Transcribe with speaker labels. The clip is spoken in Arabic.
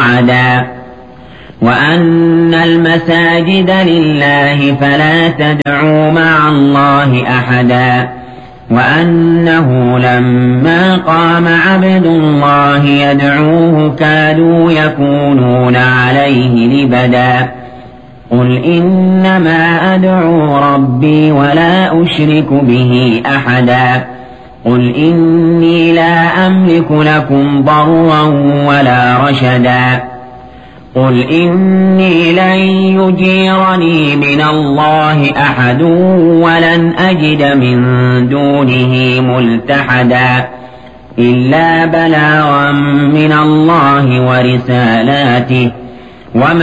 Speaker 1: أحدا وأن المساجد لله فلا تدعوا مع الله أحدا وأنه لما قام عبد الله يدعوه كادوا يكونون عليه لبدا قل إنما أدعو ربي ولا أشرك به أحدا قل إني لا أملك لكم ضرا ولا رشدا قل إني لن يجيرني من الله أحد ولن أجد من دونه ملتحدا إلا بلاغا من الله ورسالاته